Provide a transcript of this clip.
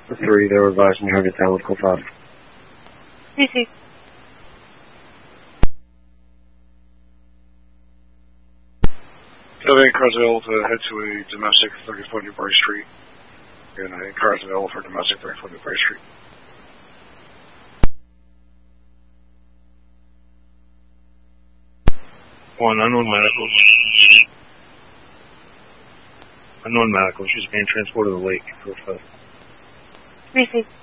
The 3, they were advising you to down with code 5. CC. So cars available to head to a domestic 34 Newbury Street. And cars available for domestic 34 Newbury Street. One unknown medical. Unknown medical. She's being transported to the lake. 3C.